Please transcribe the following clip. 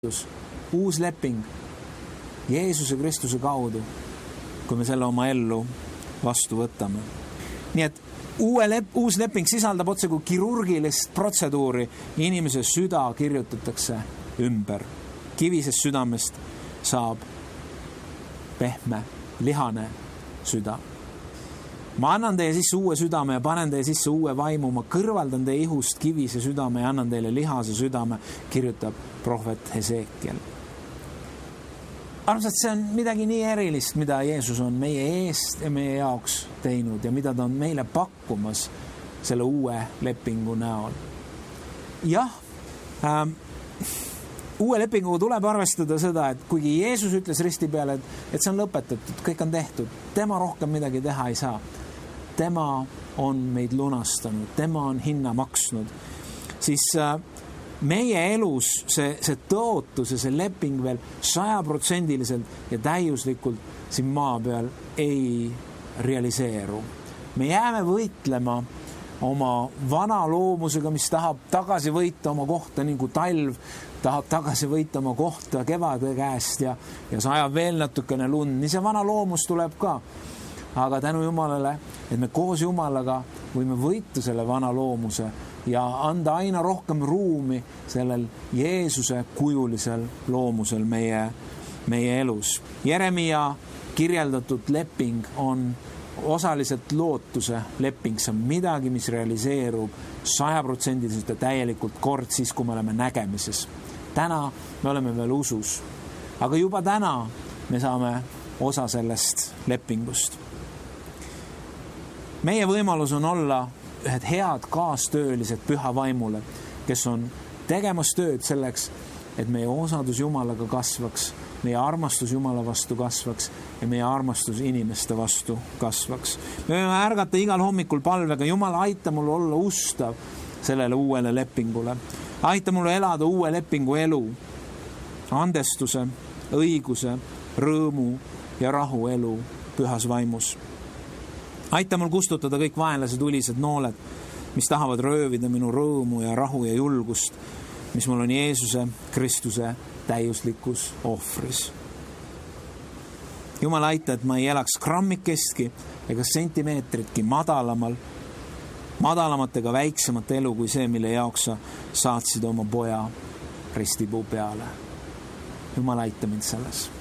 uus leping Jeesuse Kristuse kaudu, kui me selle oma ellu vastu võtame. Nii et uus leping sisaldab otse kui kirurgilist protseduuri. Inimese süda kirjutatakse ümber. Kivisest südamest saab pehme, lihane süda. Ma annan teie sisse uue südame ja panen teie sisse uue vaimu. Ma kõrvaldan teie ihust kivise südame ja annan teile lihase südame, kirjutab prohvet Hesekiel. Armsad, see on midagi nii erilist, mida Jeesus on meie eest ja meie jaoks teinud ja mida ta on meile pakkumas selle uue lepingu näol. Jah, uue lepinguga tuleb arvestada seda, et kuigi Jeesus ütles risti peale, et see on lõpetatud, kõik on tehtud, tema rohkem midagi teha ei saa. Tema on meid lunastanud, tema on hinna maksnud. Siis meie elus see tõotus ja see leping veel 100% ja täiuslikult siin maa peal ei realiseeru. Me jääme võitlema oma vana loomusega, mis tahab tagasi võita oma kohta, nii kui talv tahab tagasi võita oma kohta kevade käest ja sajab veel natukene lund. Nii see vana loomus tuleb ka. Aga tänu Jumalale, et me koos Jumalaga võime võita selle vana loomuse ja anda aina rohkem ruumi sellel Jeesuse kujulisel loomusel meie elus. Jeremia kirjeldatud leping on osaliselt lootuse leping. See on midagi, mis realiseerub 100% ja täielikult kord siis, kui me oleme nägemises. Täna me oleme veel usus, aga juba täna me saame osa sellest lepingust. Meie võimalus on olla ühed head kaastöölised püha vaimule, kes on tegemas tööd selleks, et meie osadus Jumalaga kasvaks, meie armastus Jumala vastu kasvaks ja meie armastus inimeste vastu kasvaks. Me võime ärgata igal hommikul palvega, Jumal, aita mul olla ustav sellele uuele lepingule. Aita mulle elada uue lepingu elu, andestuse, õiguse, rõõmu ja rahu elu pühas vaimus. Aita mul kustutada kõik vaenlased tulised nooled, mis tahavad röövida minu rõõmu ja rahu ja julgust, mis mul on Jeesuse Kristuse täiuslikus ohvris. Jumal, aita, et ma ei elaks grammikestki ega sentimeetritki madalamat ega väiksemat elu kui see, mille jaoks sa saatsid oma poja ristipuu peale. Jumal, aita mind selles.